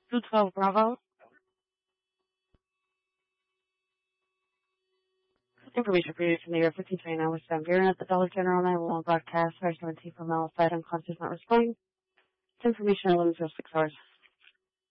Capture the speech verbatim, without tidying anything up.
two twelve Bravo. Information for you from the year fifteen twenty-nine West Van Buren at the Dollar General nine one one broadcast. Fire seventeen from Malified, unconscious, not responding. Information eleven oh six hours.